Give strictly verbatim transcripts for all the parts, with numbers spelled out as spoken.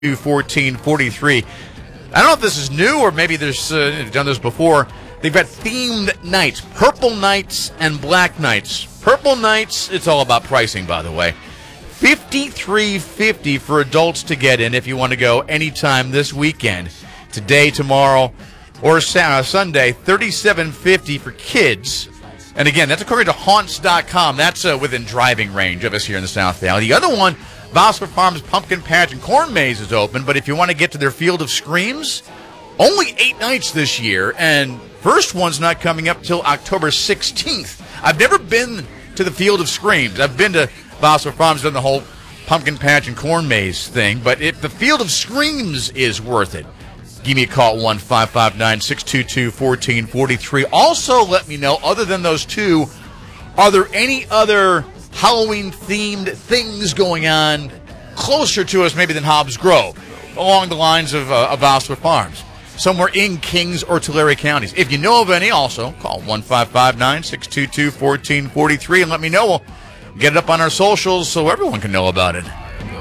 fourteen forty-three. I don't know if this is new or maybe there's uh, they've done this before. They've got themed nights, purple nights and black nights. Purple nights, it's all about pricing, by the way. fifty-three fifty for adults to get in if you want to go anytime this weekend. Today, tomorrow, or uh, Sunday, thirty-seven fifty for kids. And again, that's according to haunts dot com. That's uh, within driving range of us here in the South Valley. The other one, Valspar Farms Pumpkin Patch and Corn Maze is open, but if you want to get to their Field of Screams, only eight nights this year, and first one's not coming up till October sixteenth. I've never been to the Field of Screams. I've been to Valspar Farms, done the whole Pumpkin Patch and Corn Maze thing, but if the Field of Screams is worth it, give me a call at one five five nine, six two two, one four four three. Also, let me know, other than those two, are there any other Halloween-themed things going on closer to us maybe than Hobbs Grove, along the lines of, uh, of Valspar Farms, somewhere in Kings or Tulare counties? If you know of any, also call one five five nine, six two two, one four four three and let me know. We'll get it up on our socials so everyone can know about it.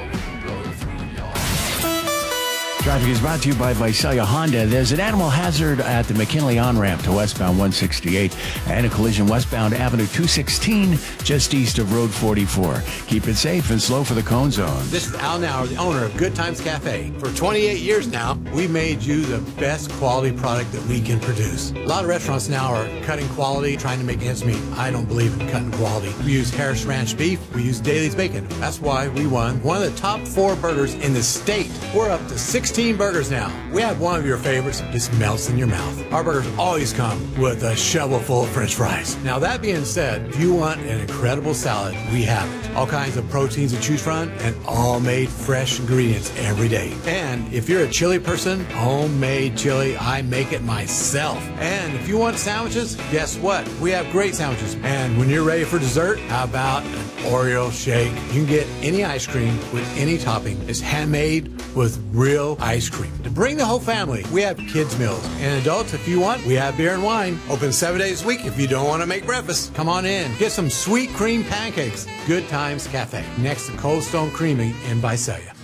Traffic is brought to you by Visalia Honda. There's an animal hazard at the McKinley on-ramp to westbound one sixty-eight and a collision westbound Avenue two sixteen just east of Road forty-four. Keep it safe and slow for the cone zone. This is Al Nauer, the owner of Good Times Cafe. For twenty-eight years now, we've made you the best quality product that we can produce. A lot of restaurants now are cutting quality, trying to make ends meet. I don't believe in cutting quality. We use Harris Ranch beef. We use Daly's bacon. That's why we won one of the top four burgers in the state. We're up to sixteen burgers now. We have one of your favorites, just melts in your mouth. Our burgers always come with a shovel full of French fries. Now that being said, if you want an incredible salad, we have it. All kinds of proteins to choose from and all made fresh ingredients every day. And if you're a chili person, homemade chili, I make it myself. And if you want sandwiches, guess what? We have great sandwiches. And when you're ready for dessert, how about an Oreo shake? You can get any ice cream with any topping. It's handmade with real ice cream. To bring the whole family, we have kids meals. And adults, if you want, we have beer and wine. Open seven days a week if you don't want to make breakfast. Come on in. Get some sweet cream pancakes. Good Times Cafe, next to Cold Stone Creamery in Visalia.